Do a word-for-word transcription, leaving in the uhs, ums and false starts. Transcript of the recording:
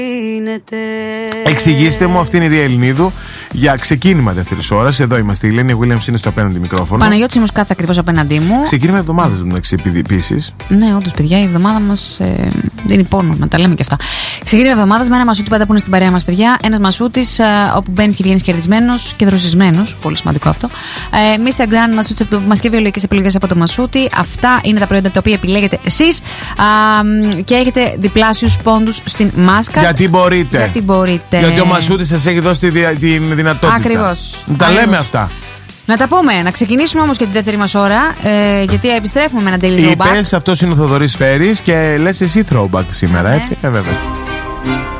Εξηγήστε μου, αυτή είναι η Ρία Ελληνίδου για ξεκίνημα δεύτερης ώρας. Εδώ είμαστε. Η Ελένη Williams είναι στο απέναντι μικρόφωνο. Παναγιώτης Μουσκάθα ακριβώς απέναντί μου. Ξεκίνημα εβδομάδας του μεταξύ επίσης. Ναι, όντως, παιδιά, η εβδομάδα μας ε, δίνει πόνο, να τα λέμε και αυτά. Ξεκίνημα εβδομάδας με ένα μασούτη πάντα που είναι στην παρέα μας, παιδιά. Ένας μασούτης ε, όπου μπαίνεις και βγαίνεις κερδισμένος και δροσισμένος. Πολύ σημαντικό αυτό. Ε, μίστερ Grand Μασούτη από το Μασκέ βιολογικές επιλογές από το μασούτη. Αυτά είναι τα προϊόντα τα οποία επιλέγετε εσείς ε, και έχετε διπλάσιους πόντους στην μάσκα. Γιατί μπορείτε. Γιατί μπορείτε. Γιατί ο μασούτης σας έχει δώσει τη δια, την δυνατότητα. Ακριβώς. Τα Ακριβώς. λέμε αυτά. Να τα πούμε, να ξεκινήσουμε όμως και τη δεύτερη μας ώρα, ε, γιατί επιστρέφουμε με ένα daily throwback. Είπες, αυτός είναι ο Θοδωρής Φέρης και λες εσύ throwback σήμερα, ναι. έτσι. Ε, βέβαια.